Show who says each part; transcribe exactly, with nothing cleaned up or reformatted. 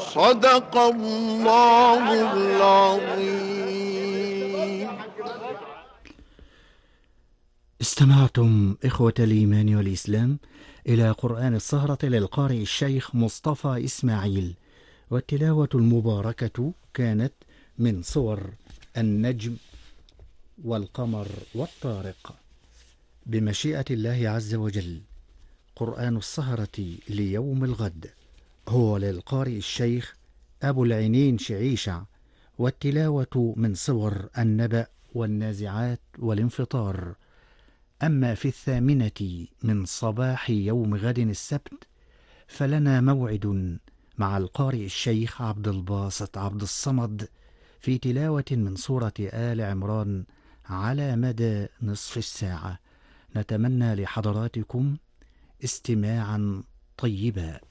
Speaker 1: صدق الله العظيم.
Speaker 2: استمعتم إخوة الإيمان والإسلام إلى قرآن السهرة للقارئ الشيخ مصطفى إسماعيل، والتلاوة المباركة كانت من صور النجم والقمر والطارق بمشيئة الله عز وجل. قرآن السهرة ليوم الغد هو للقارئ الشيخ أبو العينين شعيشع، والتلاوة من صور النبأ والنازعات والانفطار. أما في الثامنة من صباح يوم غد السبت فلنا موعد مع القارئ الشيخ عبد الباسط عبد الصمد في تلاوة من سورة آل عمران على مدى نصف الساعة. نتمنى لحضراتكم استماعا طيبا.